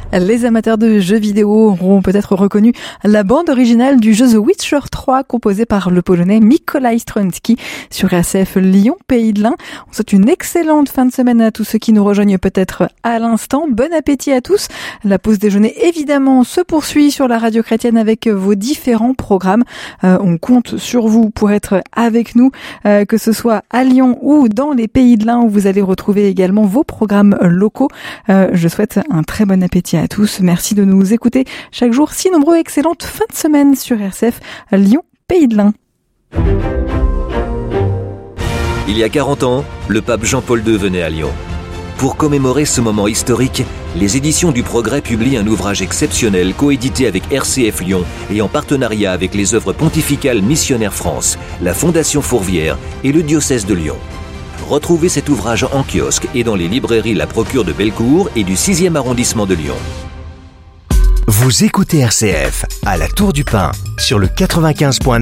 Les amateurs de jeux vidéo auront peut-être reconnu la bande originale du jeu The Witcher 3 composé par le Polonais Mikołaj Strącki sur RCF Lyon, Pays de l'Ain. On souhaite une excellente fin de semaine à tous ceux qui nous rejoignent peut-être à l'instant. Bon appétit à tous. La pause déjeuner évidemment se poursuit sur la radio chrétienne avec vos différents programmes. On compte sur vous pour être avec nous, que ce soit à Lyon ou dans les Pays de l'Ain où vous allez retrouver également vos programmes locaux. Je souhaite un très bon appétit à tous. Merci de nous écouter chaque jour. Si nombreux, excellente fin de semaine sur RCF Lyon, Pays de l'Ain. Il y a 40 ans, le pape Jean-Paul II venait à Lyon. Pour commémorer ce moment historique, les éditions du Progrès publient un ouvrage exceptionnel coédité avec RCF Lyon et en partenariat avec les œuvres pontificales Missionnaires France, la Fondation Fourvière et le diocèse de Lyon. Retrouvez cet ouvrage en kiosque et dans les librairies La Procure de Bellecour et du 6e arrondissement de Lyon. Vous écoutez RCF à la Tour du Pin sur le 95.9.